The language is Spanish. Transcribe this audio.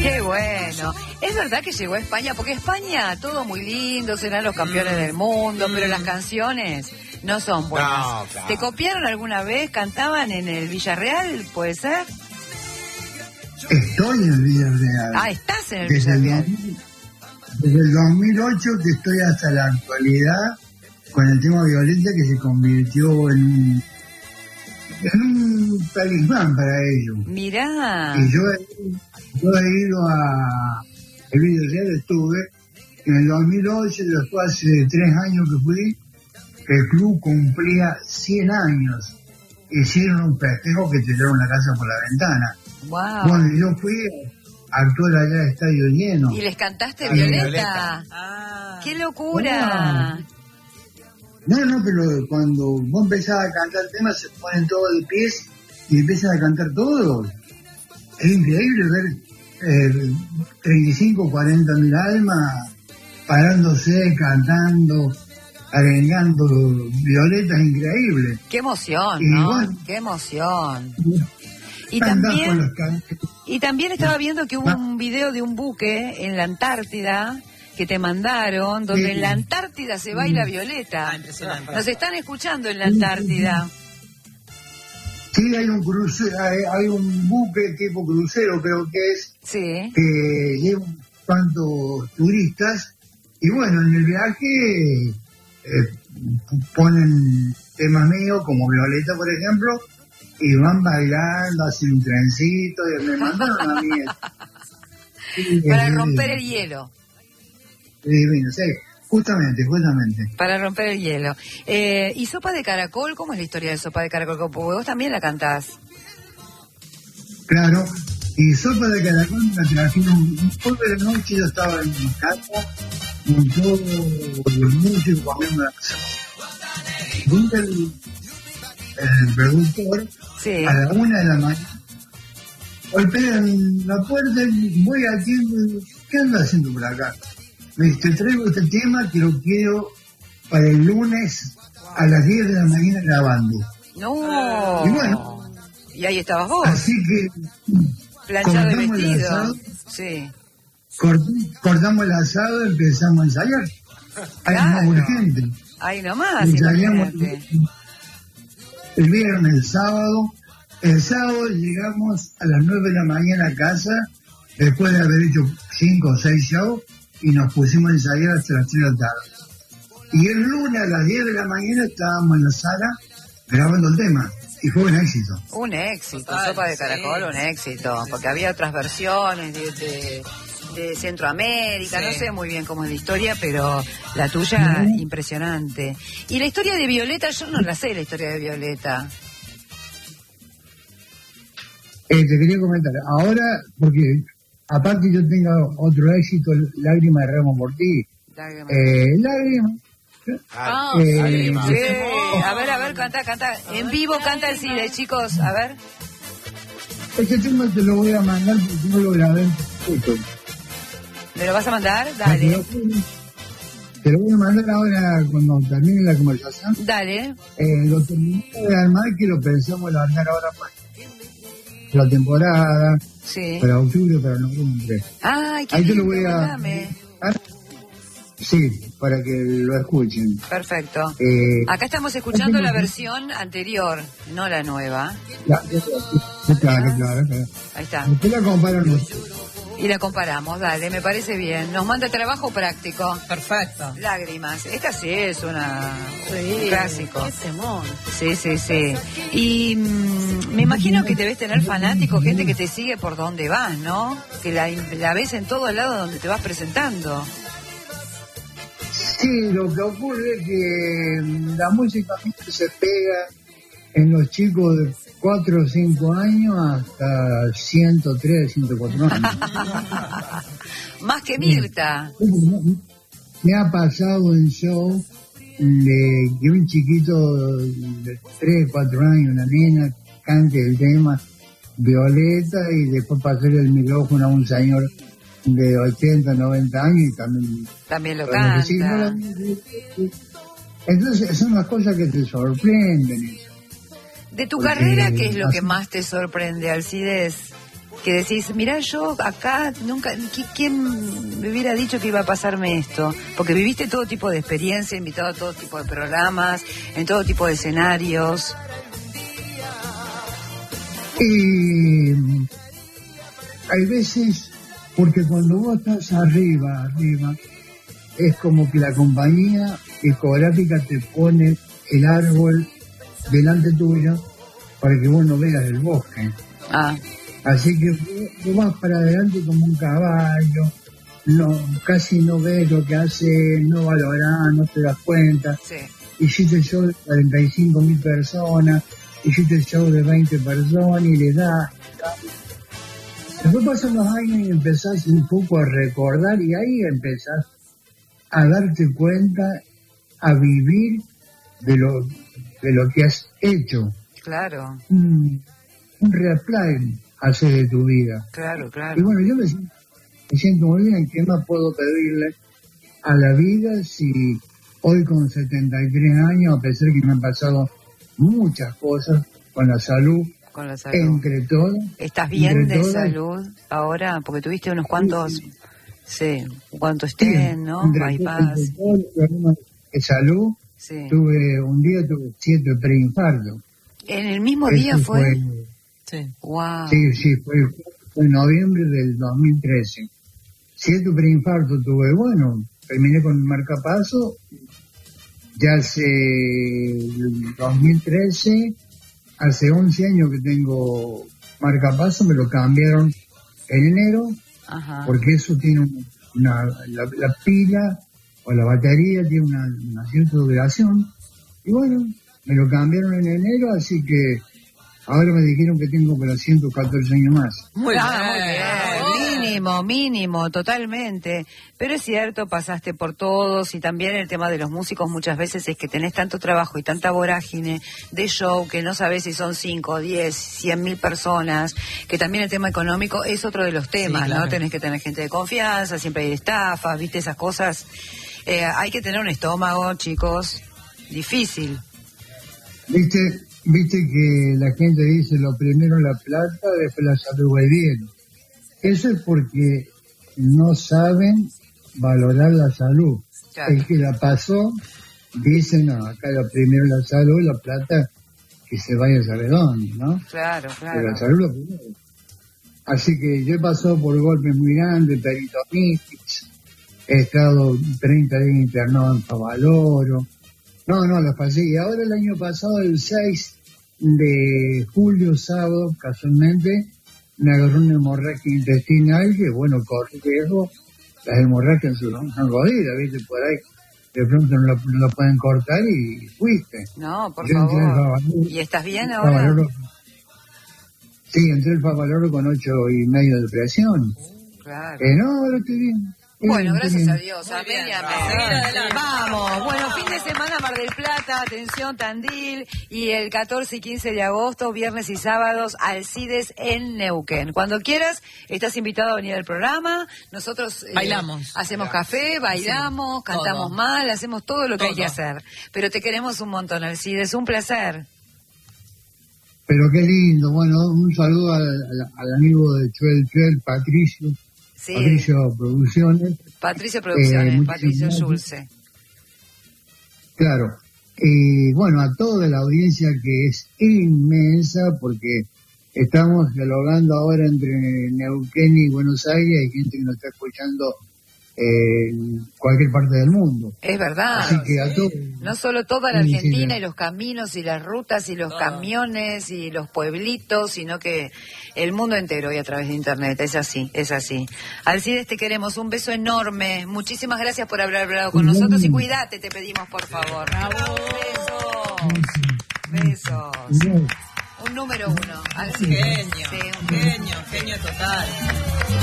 Qué bueno. Es verdad que llegó a España, porque España, todo muy lindo, serán los campeones del mundo, pero las canciones no son buenas. No, claro. ¿Te copiaron alguna vez? ¿Cantaban en el Villarreal? ¿Puede ser? Estoy en el Villarreal. Ah, estás en el Desde Villarreal. Desde el 2008 que estoy hasta la actualidad con el tema Violeta, que se convirtió en un talismán para ellos. Mirá. Y yo he ido a el Villarreal, estuve en el 2008, después hace 3 años que fui, el club cumplía 100 años. Hicieron un festejo que tiraron la casa por la ventana. Wow. Bueno, yo fui a actuar allá al estadio lleno. ¿Y les cantaste Ay, Violeta? ¡Qué locura! No, pero cuando vos empezás a cantar temas se ponen todos de pies y empiezan a cantar todos. Es increíble ver 35, 40 mil almas parándose, cantando, arengando Violeta, es increíble. ¡Qué emoción, Y ¿no? bueno, ¡Qué emoción! Y andás con también, los cantos. y también estaba viendo que hubo un video de un buque en la Antártida que te mandaron, donde Sí. en la Antártida se baila Violeta. Impresionante. Nos están escuchando en la Antártida. Sí, hay un crucero, hay un buque tipo crucero, creo que es, Sí. que lleva un cuantos turistas, y bueno, en el viaje ponen temas míos, como Violeta, por ejemplo, y van bailando, hacen un trencito, y me mandaron a mí. Para romper el hielo. Divino, sí, justamente. Para romper el hielo. ¿Y Sopa de Caracol? ¿Cómo es la historia de Sopa de Caracol? Porque vos también la cantás. Claro, y Sopa de Caracol me la trajeron un poco de la noche, yo estaba en mi casa, con todos los músicos comiendo la casa. Nunca el productor, Sí. a la 1 de la mañana, golpean la puerta y voy al tiempo y digo, ¿qué andas haciendo por acá? Me dice, te traigo este tema que lo quiero para el lunes a las 10 de la mañana grabando. No. Y bueno. Y ahí estabas vos, Así que planchado de cortamos el vestido. asado. Sí. Cortamos el asado y empezamos a ensayar. Hay Claro. más urgente. Ahí nomás, Ensayamos imagínate. el viernes, el sábado. El sábado llegamos a las 9 de la mañana a casa, después de haber hecho 5 o 6 shows, y nos pusimos a ensayar hasta las 3 de la tarde. Y el lunes a las 10 de la mañana estábamos en la sala grabando el tema. Y fue un éxito. Un éxito, Total, Sopa de sí, Caracol, un éxito. Porque había otras versiones de Centroamérica, Sí. no sé muy bien cómo es la historia, pero la tuya, impresionante. Y la historia de Violeta, yo no la sé, la historia de Violeta. Te quería comentar, ahora, porque aparte yo tengo otro éxito, Lágrima de Ramo por ti. Lágrima. Lágrima. Sí. A ver, canta. En vivo canta el Cide, chicos, a ver. Este tema te lo voy a mandar porque no lo grabé en perfecto. ¿Me lo vas a mandar? Dale. Te lo voy a mandar ahora cuando termine la conversación. Dale. Lo terminé de armar, que lo pensamos largar ahora para la temporada, Sí. para octubre, para noviembre. Ay, qué Ahí te lo lindo, voy a... mandame. Sí, para que lo escuchen. Perfecto. Eh, Acá estamos escuchando la versión anterior, no la nueva. Claro. Ahí está. Usted la comparan Y la comparamos, dale, me parece bien. Nos manda trabajo práctico. Perfecto. Lágrimas. Esta sí es un clásico. Qué temón. Sí. Y me imagino que debes tener fanáticos, gente que te sigue por donde vas, ¿no? Que la ves en todos lados donde te vas presentando. Sí, lo que ocurre es que la música se pega en los chicos de 4 o 5 años hasta 103, 104 años. Más que Mirta. Me ha pasado en show de que un chiquito de 3, 4 años, una nena, cante el tema Violeta y después pasarle el micrófono a un señor de 80, 90 años y También lo bueno, canta. sí, entonces son las cosas que te sorprenden. De tu Porque carrera, ¿qué es lo que así- más te sorprende, Alcides? que decís, mirá, yo acá nunca, ¿quién me hubiera dicho que iba a pasarme esto? Porque viviste todo tipo de experiencia, invitado a todo tipo de programas, en todo tipo de escenarios. Hay veces, porque cuando vos estás arriba, es como que la compañía discográfica te pone el árbol delante tuyo para que vos no veas el bosque. Así que vos vas para adelante como un caballo, casi no ves lo que hace, no valorás, no te das cuenta. Sí. Hiciste el show de 45.000 personas, hiciste el show de 20 personas y le das. Después pasan los años y empezás un poco a recordar y ahí empezás a darte cuenta, a vivir de lo que has hecho. Claro. Un replay hace de tu vida. Claro. Y bueno, yo me siento muy bien. ¿Qué más puedo pedirle a la vida si hoy con 73 años, a pesar de que me han pasado muchas cosas con la salud, entre todas. ¿Estás bien de salud ahora? Porque tuviste unos cuantos, cuánto estén, ¿no? Bypass. Entre todos los problemas de salud, tuve 7 preinfartos. ¿En el mismo día fue? Sí. Wow. Sí, fue en noviembre del 2013. 7 preinfartos tuve. Bueno, terminé con el marcapaso. Ya hace 2013, hace 11 años que tengo marcapaso, me lo cambiaron en enero. Ajá. Porque eso tiene la pila o la batería tiene una cierta duración. Y bueno, me lo cambiaron en enero, así que ahora me dijeron que tengo para 114 años más. Muy bien. Mínimo, totalmente. Pero es cierto, pasaste por todos y también el tema de los músicos muchas veces es que tenés tanto trabajo y tanta vorágine de show que no sabés si son 5, 10, 100.000 personas, que también el tema económico es otro de los temas, claro. ¿No? Tenés que tener gente de confianza, siempre hay estafas, viste, esas cosas. Hay que tener un estómago, chicos, difícil. Viste que la gente dice lo primero la plata, después la salud va bien. Eso es porque no saben valorar la salud. Claro. El que la pasó dice, no, acá lo primero la salud, la plata que se vaya a saber dónde, ¿no? Claro. Pero la salud lo primero. Así que yo he pasado por golpes muy grandes, peritonitis, he estado 30 días internado en Favaloro. No, las pasé. Y ahora el año pasado, el 6 de julio, sábado, casualmente, me agarró una hemorragia intestinal que, bueno, corre riesgo. Las hemorragias son jodidas, ¿viste? Por ahí, de pronto no lo pueden cortar y fuiste. No, por favor. ¿Y estás bien ahora? Sí, entré el Favaloro con 8,5 de presión. Claro. No, ahora estoy bien. Bueno, gracias a Dios. Amén y amén. Vamos. Bueno, fin de semana Mar del Plata, atención Tandil, y el 14 y 15 de agosto, viernes y sábados, Alcides en Neuquén. Cuando quieras, estás invitado a venir al programa. Nosotros bailamos. Hacemos café, bailamos, cantamos mal, hacemos todo lo que hay que hacer. Pero te queremos un montón, Alcides. Un placer. Pero qué lindo. Bueno, un saludo al amigo de Chuel, Patricio. Sí. Patricio Producciones. Patricio Schulze. Claro. Y bueno, a toda la audiencia que es inmensa, porque estamos dialogando ahora entre Neuquén y Buenos Aires, hay gente que nos está escuchando en cualquier parte del mundo. Es verdad. Así que a todos, no solo toda la Argentina y los caminos y las rutas y los camiones y los pueblitos, sino que el mundo entero y a través de internet. Es así. Alcides, te queremos. Un beso enorme. Muchísimas gracias por haber hablado con nosotros y cuídate, te pedimos, por favor. Besos. Un número 1. Alcides. Genio total.